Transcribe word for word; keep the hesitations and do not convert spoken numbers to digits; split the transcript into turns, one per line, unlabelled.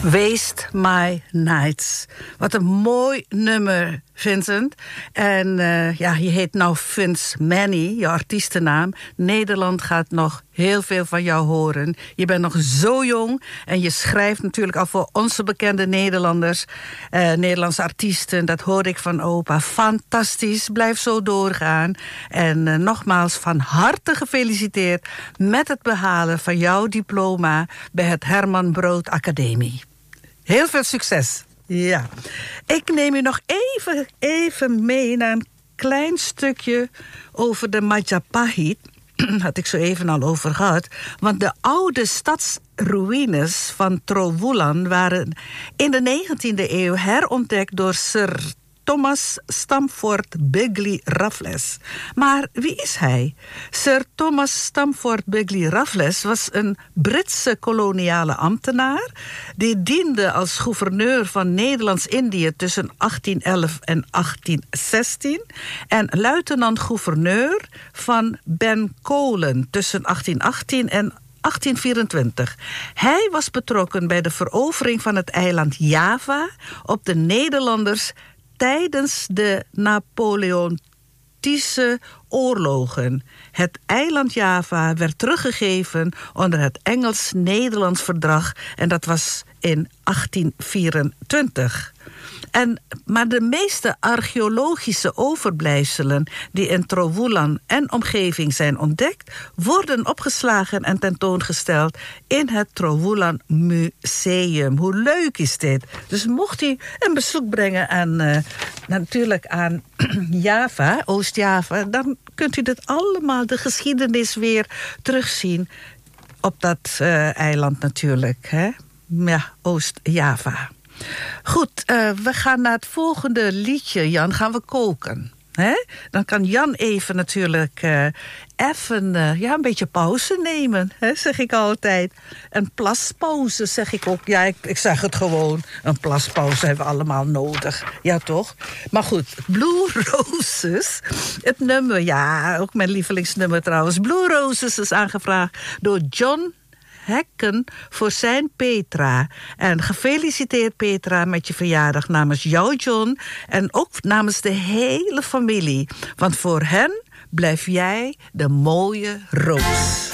Waste My Nights. Wat een mooi nummer, Vincent. En uh, ja, je heet nou Vince Manny, je artiestennaam. Nederland gaat nog heel veel van jou horen. Je bent nog zo jong en je schrijft natuurlijk al voor onze bekende Nederlanders. Uh, Nederlandse artiesten, dat hoor ik van opa. Fantastisch, blijf zo doorgaan. En uh, nogmaals van harte gefeliciteerd met het behalen van jouw diploma bij het Herman Brood Academie. Heel veel succes. Ja. Ik neem u nog even, even mee naar een klein stukje over de Majapahit. Had ik zo even al over gehad. Want de oude stadsruïnes van Trowulan waren in de negentiende eeuw herontdekt door Sir Thomas Stamford Begley Raffles. Maar wie is hij? Sir Thomas Stamford Begley Raffles was een Britse koloniale ambtenaar. Die diende als gouverneur van Nederlands-Indië tussen achttien elf en achttien zestien. En luitenant-gouverneur van Benkolen tussen achttien achttien en achttien vierentwintig. Hij was betrokken bij de verovering van het eiland Java op de Nederlanders tijdens de Napoleontische oorlogen. Het eiland Java werd teruggegeven onder het Engels-Nederlands verdrag en dat was in achttien vierentwintig. En, maar de meeste archeologische overblijfselen die in Trowulan en omgeving zijn ontdekt, worden opgeslagen en tentoongesteld in het Trowulan Museum. Hoe leuk is dit? Dus mocht u een bezoek brengen aan, uh, natuurlijk aan Java, Oost-Java, dan kunt u dit allemaal, de geschiedenis weer terugzien op dat uh, eiland natuurlijk. Hè? Ja, Oost-Java. Goed, uh, we gaan naar het volgende liedje, Jan. Gaan we koken. Hè? Dan kan Jan even natuurlijk uh, even uh, ja, een beetje pauze nemen, hè, zeg ik altijd. Een plaspauze, zeg ik ook. Ja, ik, ik zeg het gewoon. Een plaspauze hebben we allemaal nodig. Ja, toch? Maar goed, Blue Roses. Het nummer, ja, ook mijn lievelingsnummer trouwens. Blue Roses is aangevraagd door John Hekken voor zijn Petra. En gefeliciteerd Petra met je verjaardag namens jou, John. En ook namens de hele familie. Want voor hen blijf jij de mooie roos.